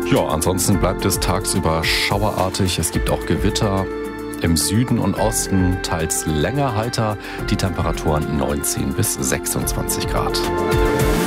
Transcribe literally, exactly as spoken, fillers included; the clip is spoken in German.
Ja, ansonsten bleibt es tagsüber schauerartig. Es gibt auch Gewitter. Im Süden und Osten teils länger heiter. Die Temperaturen neunzehn bis sechsundzwanzig Grad.